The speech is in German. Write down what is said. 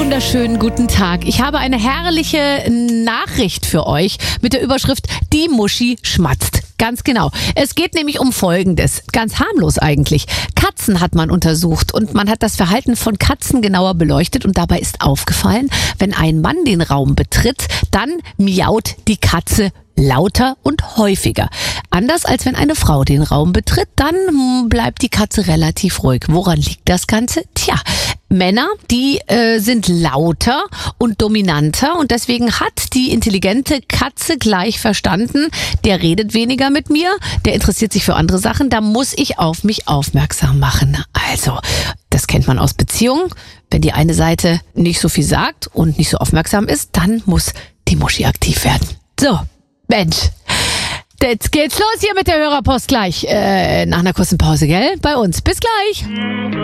wunderschönen guten Tag. Ich habe eine herrliche Nachricht für euch mit der Überschrift Die Muschi schmatzt. Ganz genau. Es geht nämlich um Folgendes. Ganz harmlos eigentlich. Katzen hat man untersucht und man hat das Verhalten von Katzen genauer beleuchtet und dabei ist aufgefallen, wenn ein Mann den Raum betritt, dann miaut die Katze lauter und häufiger. Anders als wenn eine Frau den Raum betritt, dann bleibt die Katze relativ ruhig. Woran liegt das Ganze? Tja, Männer, die sind lauter und dominanter und deswegen hat die intelligente Katze gleich verstanden, der redet weniger mit mir, der interessiert sich für andere Sachen, da muss ich auf mich aufmerksam machen. Also, das kennt man aus Beziehungen. Wenn die eine Seite nicht so viel sagt und nicht so aufmerksam ist, dann muss die Muschi aktiv werden. So, Mensch. Jetzt geht's los hier mit der Hörerpost gleich. Nach einer kurzen Pause, gell? Bei uns. Bis gleich.